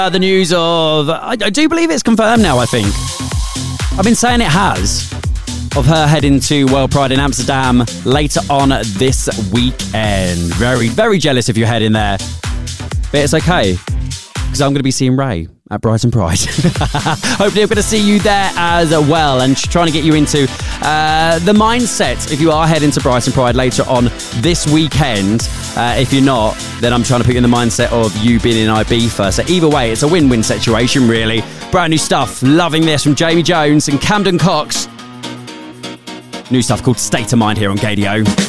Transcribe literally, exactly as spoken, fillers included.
Uh, the news of, I, I do believe it's confirmed now, I think. I've been saying it has, of her heading to World Pride in Amsterdam later on this weekend. Very, very jealous if you're heading there. But it's okay, because I'm going to be seeing Ray at Brighton Pride. Hopefully I'm going to see you there as well, and trying to get you into uh, the mindset if you are heading to Brighton Pride later on this weekend. Uh, if you're not, then I'm trying to put you in the mindset of you being in Ibiza. So either way, it's a win-win situation, really. Brand new stuff. Loving this from Jamie Jones and Camden Cox. New stuff called State of Mind here on Gadio.